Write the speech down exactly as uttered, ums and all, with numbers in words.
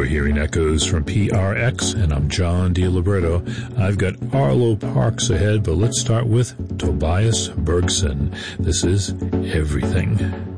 hearing echoes from P R X, and I'm John DiLiberto. I've got Arlo Parks ahead, but let's start with Tobias Bergson. This is Everything.